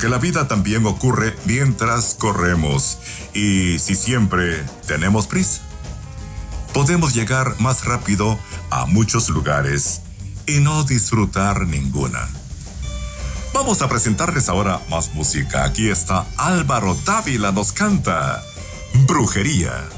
porque la vida también ocurre mientras corremos. Y si siempre tenemos prisa, podemos llegar más rápido a muchos lugares y no disfrutar ninguna. Vamos a presentarles ahora más música. Aquí está Álvaro Dávila, nos canta Brujería.